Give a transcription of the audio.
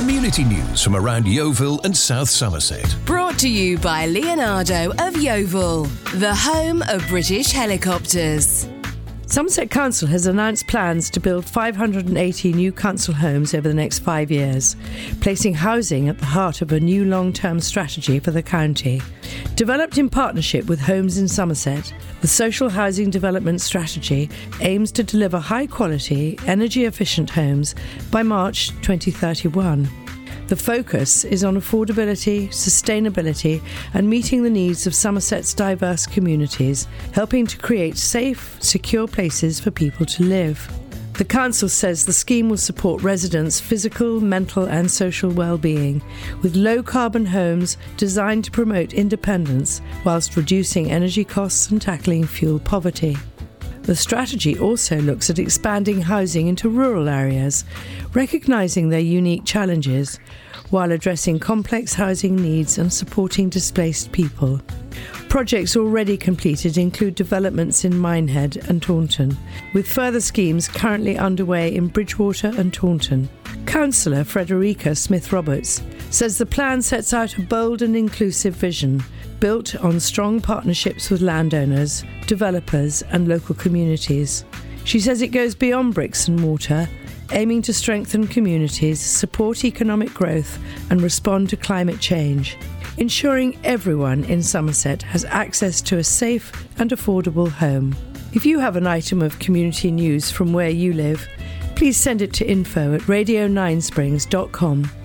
Community news from around Yeovil and South Somerset. Brought to you by Leonardo of Yeovil, the home of British helicopters. Somerset Council has announced plans to build 580 new council homes over the next 5 years, placing housing at the heart of a new long-term strategy for the county. Developed in partnership with Homes in Somerset, the social housing development strategy aims to deliver high-quality, energy-efficient homes by March 2031. The focus is on affordability, sustainability and meeting the needs of Somerset's diverse communities, helping to create safe, secure places for people to live. The Council says the scheme will support residents' physical, mental and social well-being, with low-carbon homes designed to promote independence whilst reducing energy costs and tackling fuel poverty. The strategy also looks at expanding housing into rural areas, recognising their unique challenges, while addressing complex housing needs and supporting displaced people. Projects already completed include developments in Minehead and Taunton, with further schemes currently underway in Bridgewater and Taunton. Councillor Frederica Smith-Roberts says the plan sets out a bold and inclusive vision, built on strong partnerships with landowners, developers and local communities. She says it goes beyond bricks and mortar, aiming to strengthen communities, support economic growth and respond to climate change, ensuring everyone in Somerset has access to a safe and affordable home. If you have an item of community news from where you live, please send it to info@radio9springs.com.